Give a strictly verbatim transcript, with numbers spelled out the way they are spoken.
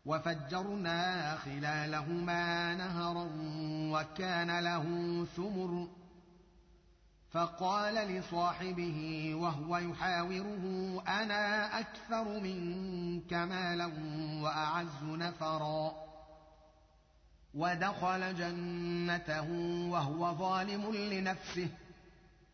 وفجرنا خلالهما نهرا وكان له ثمر فقال لصاحبه وهو يحاوره أنا أكثر منك مالا وأعز نفرا ودخل جنته وهو ظالم لنفسه